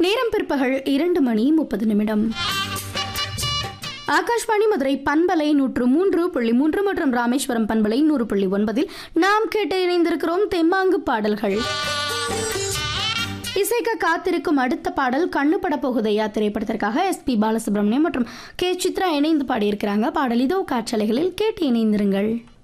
நேரம் பிற்பகல் 2:30 ஆகாஷ்வாணி மதுரை பண்பலை 103.3 மற்றும் ராமேஸ்வரம் பண்பலை 100.9 நாம் கேட்டு இணைந்திருக்கிறோம் தெம்மாங்கு பாடல்கள். இசைக்க காத்திருக்கும் அடுத்த பாடல் கண்ணு பட போகுதையா திரைப்படத்திற்காக SP பாலசுப்ரமணியம் மற்றும் K சித்ரா இணைந்து பாடியிருக்கிறாங்க. பாடல் இதோ காற்றலைகளில் கேட்டு இணைந்திருங்கள்.